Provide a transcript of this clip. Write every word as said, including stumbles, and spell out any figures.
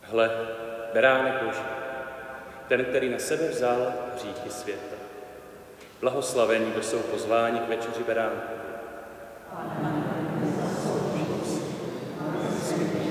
Hle, beránek Boží, ten, který na sebe vzal hříchy světa. Blahoslavení, kdo jsou pozváni k večeři beránku. Amen.